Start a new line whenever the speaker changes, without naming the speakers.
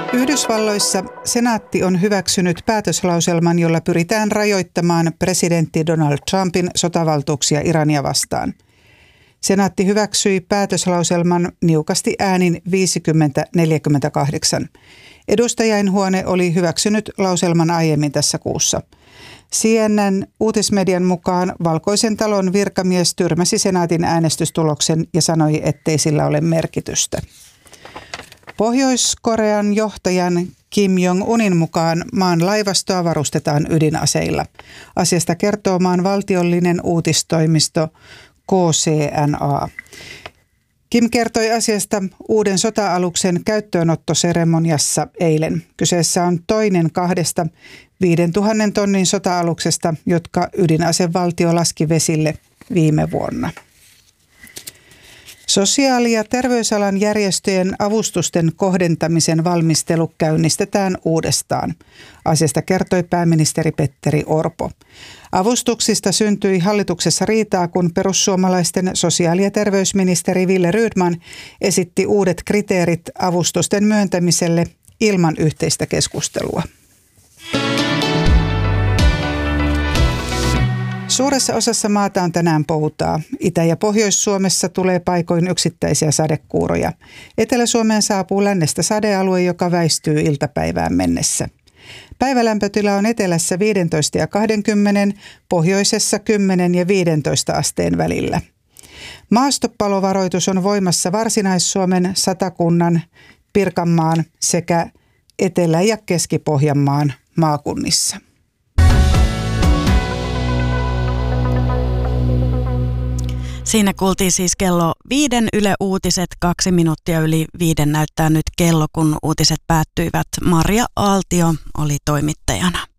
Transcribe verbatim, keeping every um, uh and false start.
Yhdysvalloissa senaatti on hyväksynyt päätöslauselman, jolla pyritään rajoittamaan presidentti Donald Trumpin sotavaltuuksia Irania vastaan. Senaatti hyväksyi päätöslauselman niukasti äänin viisikymmentä neljäkymmentäkahdeksan. Edustajainhuone oli hyväksynyt lauselman aiemmin tässä kuussa. C N N uutismedian mukaan Valkoisen talon virkamies tyrmäsi senaatin äänestystuloksen ja sanoi, ettei sillä ole merkitystä. Pohjois-Korean johtajan Kim Jong-unin mukaan maan laivastoa varustetaan ydinaseilla. Asiasta kertoo maan valtiollinen uutistoimisto K C N A. Kim kertoi asiasta uuden sota-aluksen käyttöönottoseremoniassa eilen. Kyseessä on toinen kahdesta viidentuhannen tonnin sota-aluksesta, jotka ydinasevaltio laski vesille viime vuonna. Sosiaali- ja terveysalan järjestöjen avustusten kohdentamisen valmistelu käynnistetään uudestaan. Asiasta kertoi pääministeri Petteri Orpo. Avustuksista syntyi hallituksessa riitaa, kun perussuomalaisten sosiaali- ja terveysministeri Wille Rydman esitti uudet kriteerit avustusten myöntämiselle ilman yhteistä keskustelua. Suuressa osassa maata on tänään poutaa. Itä- ja Pohjois-Suomessa tulee paikoin yksittäisiä sadekuuroja. Etelä-Suomeen saapuu lännestä sadealue, joka väistyy iltapäivään mennessä. Päivälämpötila on etelässä viisitoista ja kaksikymmentä, pohjoisessa kymmenen ja viisitoista asteen välillä. Maastopalovaroitus on voimassa Varsinais-Suomen, Satakunnan, Pirkanmaan sekä Etelä- ja Keski-Pohjanmaan maakunnissa.
Siinä kuultiin siis kello viiden Yle Uutiset, kaksi minuuttia yli viiden näyttää nyt kello, kun uutiset päättyivät. Marja Aaltio oli toimittajana.